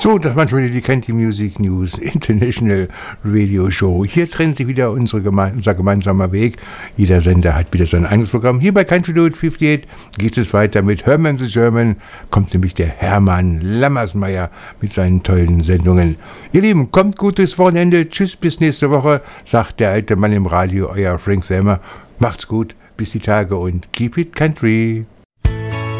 So, das war schon wieder die Country Music News International Radio Show. Hier trennt sich wieder unser gemeinsamer Weg. Jeder Sender hat wieder sein eigenes Programm. Hier bei Country Road 58 geht es weiter mit Herman the German. Kommt nämlich der Hermann Lammersmeyer mit seinen tollen Sendungen. Ihr Lieben, kommt gut durchs Wochenende. Tschüss, bis nächste Woche, sagt der alte Mann im Radio, euer Frank Selmer. Macht's gut, bis die Tage und keep it country.